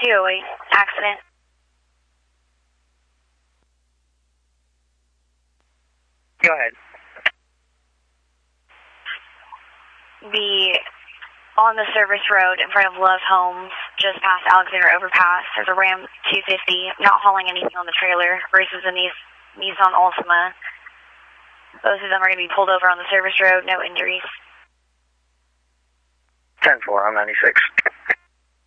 208, accident. Go ahead. On the service road in front of Love Homes, just past Alexander Overpass, there's a Ram 250, not hauling anything on the trailer, versus a Nissan Altima. Both of them are going to be pulled over on the service road, no injuries. 10-4 on 96.